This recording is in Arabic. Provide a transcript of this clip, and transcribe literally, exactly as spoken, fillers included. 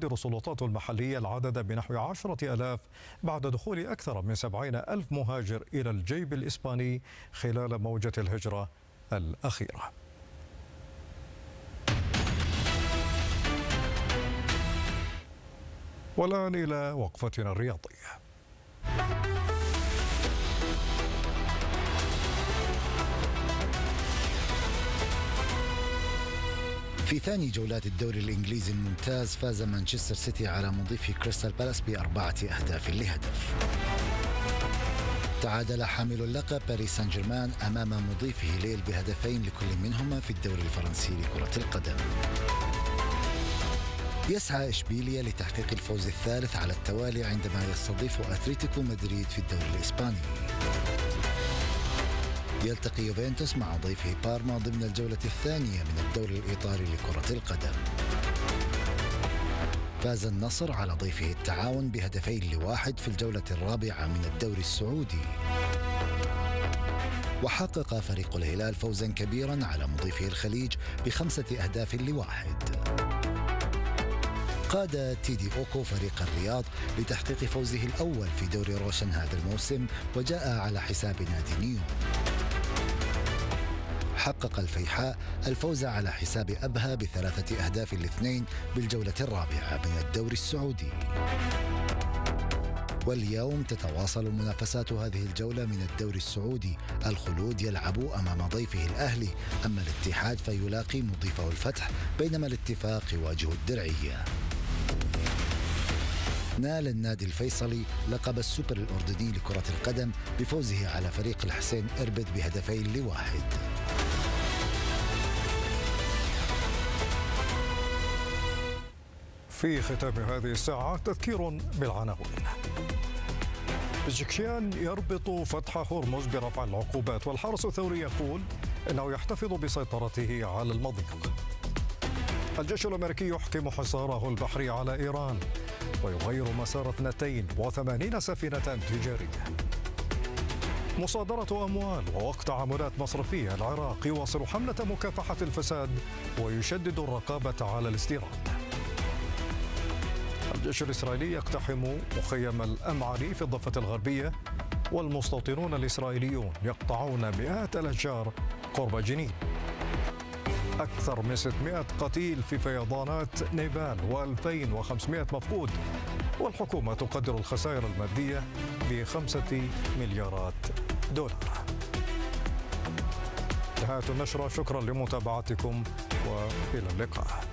تقدر السلطات المحلية العدد بنحو عشرة آلاف بعد دخول أكثر من سبعين ألف مهاجر إلى الجيب الإسباني خلال موجة الهجرة الأخيرة. والآن إلى وقفتنا الرياضية. في ثاني جولات الدوري الإنجليزي الممتاز فاز مانشستر سيتي على مضيفه كريستال بالاس بأربعة أهداف لهدف. تعادل حامل اللقب باريس سان جيرمان أمام مضيفه ليل بهدفين لكل منهما في الدوري الفرنسي لكرة القدم. يسعى إشبيليا لتحقيق الفوز الثالث على التوالي عندما يستضيف أتلتيكو مدريد في الدوري الإسباني. يلتقي يوفنتوس مع ضيفه بارما ضمن الجولة الثانية من الدوري الإيطالي لكرة القدم. فاز النصر على ضيفه التعاون بهدفين لواحد في الجولة الرابعة من الدوري السعودي. وحقق فريق الهلال فوزا كبيرا على مضيفه الخليج بخمسة أهداف لواحد. قاد تيدي أوكو فريق الرياض لتحقيق فوزه الأول في دوري روشن هذا الموسم وجاء على حساب نادي نيوم. حقق الفيحاء الفوز على حساب أبها بثلاثة أهداف لاثنين بالجولة الرابعة من الدوري السعودي. واليوم تتواصل منافسات هذه الجولة من الدوري السعودي. الخلود يلعب أمام ضيفه الأهلي، أما الاتحاد فيلاقي مضيفه الفتح، بينما الاتفاق يواجه الدرعية. نال النادي الفيصلي لقب السوبر الأردني لكرة القدم بفوزه على فريق الحسين إربد بهدفين لواحد. في ختام هذه الساعة تذكير بالعناوين. بزكشيان يربط فتح هرمز برفع العقوبات، والحرس الثوري يقول إنه يحتفظ بسيطرته على المضيق. الجيش الأمريكي يحكم حصاره البحري على إيران ويغير مسار اثنتين وثمانين سفينة تجارية. مصادرة أموال ووقت تعاملات مصرفية. العراق يواصل حملة مكافحة الفساد ويشدد الرقابة على الاستيراد. الجيش الإسرائيلي يقتحم مخيم الأمعري في الضفة الغربية، والمستوطنون الإسرائيليون يقطعون مئات الأشجار قرب جنين. أكثر من ستمائة قتيل في فيضانات نيبال وألفين وخمسمائة مفقود، والحكومة تقدر الخسائر المادية بخمسة مليارات دولار. انتهت النشرة، شكرا لمتابعتكم وإلى اللقاء.